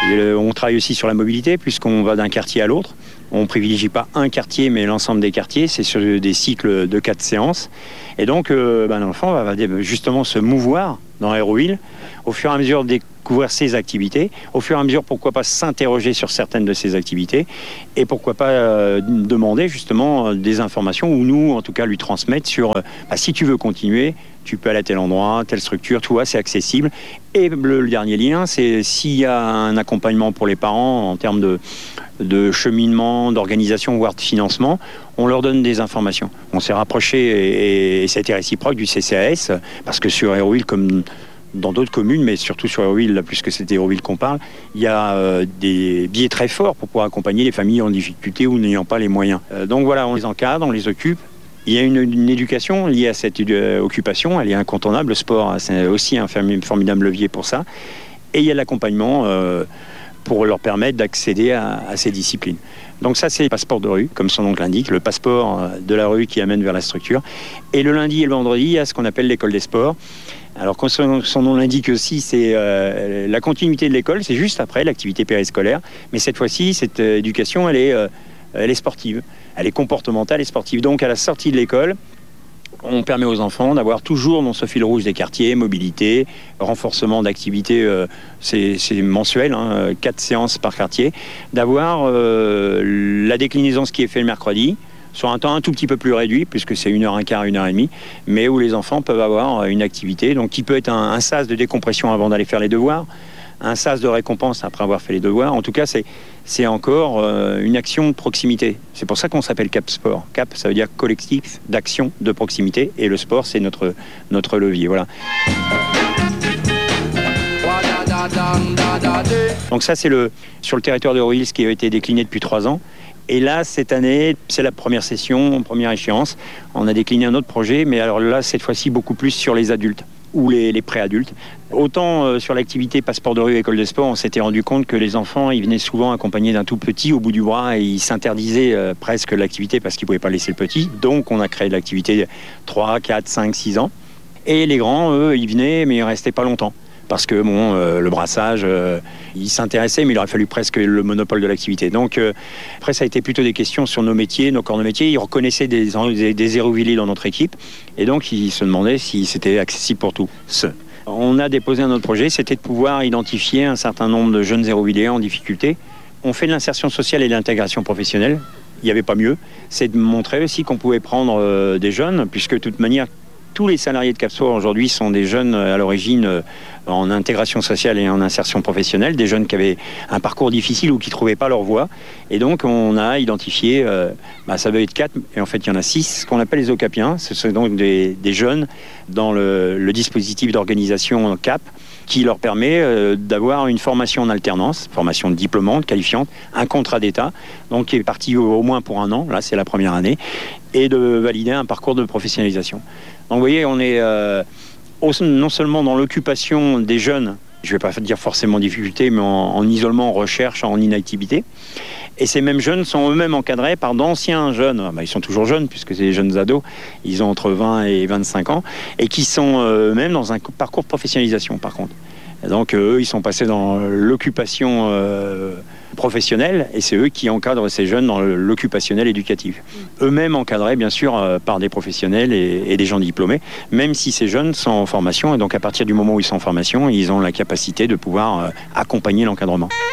On travaille aussi sur la mobilité, puisqu'on va d'un quartier à l'autre. On ne privilégie pas un quartier, mais l'ensemble des quartiers. C'est sur des cycles de 4 séances. Et donc, l'enfant va justement se mouvoir dans Hérouville, au fur et à mesure découvrir ses activités, au fur et à mesure, pourquoi pas s'interroger sur certaines de ces activités, et pourquoi pas demander justement des informations, ou nous, en tout cas, lui transmettre sur si tu veux continuer, tu peux aller à tel endroit, telle structure, tout c'est accessible. Et le dernier lien, c'est s'il y a un accompagnement pour les parents en termes de cheminement, d'organisation, voire de financement, on leur donne des informations. On s'est rapproché, et ça a été réciproque, du CCAS, parce que sur Hérouville, comme dans d'autres communes, mais surtout sur Hérouville, là, puisque c'est Hérouville qu'on parle, il y a des biais très forts pour pouvoir accompagner les familles en difficulté ou n'ayant pas les moyens. Donc voilà, on les encadre, on les occupe. Il y a une éducation liée à cette occupation, elle est incontournable. Le sport, c'est aussi un formidable levier pour ça. Et il y a l'accompagnement pour leur permettre d'accéder à ces disciplines. Donc ça, c'est le passeport de rue, comme son nom l'indique, le passeport de la rue qui amène vers la structure. Et le lundi et le vendredi, il y a ce qu'on appelle l'école des sports. Alors, comme son nom l'indique aussi, c'est la continuité de l'école, c'est juste après l'activité périscolaire. Mais cette fois-ci, cette éducation, elle est sportive. Elle est comportementale et sportive. Donc, à la sortie de l'école, on permet aux enfants d'avoir toujours dans ce fil rouge des quartiers, mobilité, renforcement d'activités, c'est mensuel, 4 séances par quartier, d'avoir la déclinaison, ce qui est fait le mercredi, sur un temps un tout petit peu plus réduit, puisque c'est 1h15, 1h30, mais où les enfants peuvent avoir une activité, donc qui peut être un sas de décompression avant d'aller faire les devoirs, un sas de récompense après avoir fait les devoirs. En tout cas, c'est encore une action de proximité. C'est pour ça qu'on s'appelle CAP Sport. CAP, ça veut dire collectif d'action de proximité, et le sport, c'est notre levier. Voilà. Donc ça, c'est sur le territoire de Hérouville, ce qui a été décliné depuis 3 ans. Et là, cette année, c'est la première session, première échéance. On a décliné un autre projet, mais alors là, cette fois-ci, beaucoup plus sur les adultes ou les pré-adultes. Autant sur l'activité passeport de rue, école de sport, on s'était rendu compte que les enfants, ils venaient souvent accompagnés d'un tout petit au bout du bras, et ils s'interdisaient presque l'activité parce qu'ils ne pouvaient pas laisser le petit. Donc, on a créé l'activité 3, 4, 5, 6 ans. Et les grands, eux, ils venaient, mais ils ne restaient pas longtemps. Parce que le brassage, ils s'intéressaient, mais il aurait fallu presque le monopole de l'activité. Donc après, ça a été plutôt des questions sur nos métiers, nos corps de métier. Ils reconnaissaient des Hérouvilliers dans notre équipe, et donc ils se demandaient si c'était accessible pour tous. On a déposé un autre projet, c'était de pouvoir identifier un certain nombre de jeunes Hérouvilliers en difficulté. On fait de l'insertion sociale et de l'intégration professionnelle. Il n'y avait pas mieux. C'est de montrer aussi qu'on pouvait prendre des jeunes, puisque de toute manière, tous les salariés de CAP Sport aujourd'hui sont des jeunes à l'origine en intégration sociale et en insertion professionnelle, des jeunes qui avaient un parcours difficile ou qui ne trouvaient pas leur voie. Et donc on a identifié, ça va être 4, et en fait il y en a 6, ce qu'on appelle les OCAPiens. Ce sont donc des jeunes dans le dispositif d'organisation CAP, qui leur permet d'avoir une formation en alternance, formation diplômante, qualifiante, un contrat d'État, donc qui est parti au moins pour 1 an, là c'est la première année, et de valider un parcours de professionnalisation. Donc vous voyez, on est non seulement dans l'occupation des jeunes, je ne vais pas dire forcément difficulté, mais en isolement, en recherche, en inactivité. Et ces mêmes jeunes sont eux-mêmes encadrés par d'anciens jeunes. Ils sont toujours jeunes, puisque c'est des jeunes ados. Ils ont entre 20 et 25 ans, et qui sont eux-mêmes dans un parcours de professionnalisation, par contre. Et donc eux, ils sont passés dans l'occupation professionnelle, et c'est eux qui encadrent ces jeunes dans l'occupationnel éducatif. Eux-mêmes encadrés, bien sûr, par des professionnels et des gens diplômés, même si ces jeunes sont en formation, et donc à partir du moment où ils sont en formation, ils ont la capacité de pouvoir accompagner l'encadrement.